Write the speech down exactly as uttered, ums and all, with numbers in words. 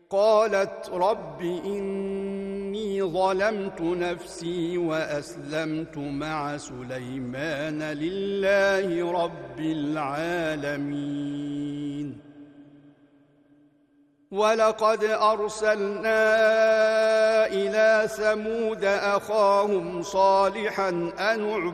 قالت رب إني ظلمت نفسي وأسلمت مع سليمان لله رب العالمين. ولقد أرسلنا إلى ثمود أخاهم صالحا أن